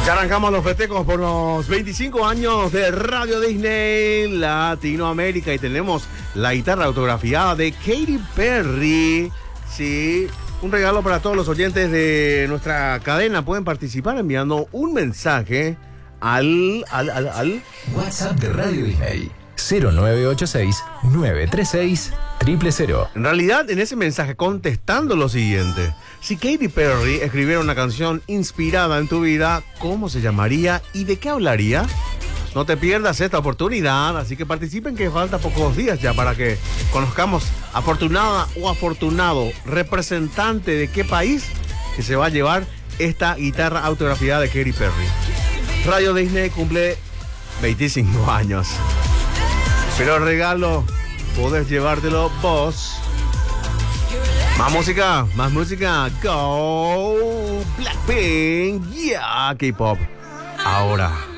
Ya arrancamos los festejos por los 25 años de Radio Disney Latinoamérica y tenemos la guitarra autografiada de Katy Perry. Sí, un regalo para todos los oyentes de nuestra cadena. Pueden participar enviando un mensaje al WhatsApp de Radio Disney 0986-936-000. En realidad, en ese mensaje contestando lo siguiente: si Katy Perry escribiera una canción inspirada en tu vida, ¿cómo se llamaría y de qué hablaría? No te pierdas esta oportunidad, así que participen, que falta pocos días ya para que conozcamos afortunada o afortunado representante de qué país que se va a llevar esta guitarra autografiada de Katy Perry. Radio Disney cumple 25 años. Pero el regalo podés llevártelo vos. Más música, go Blackpink, yeah, K-pop. Ahora.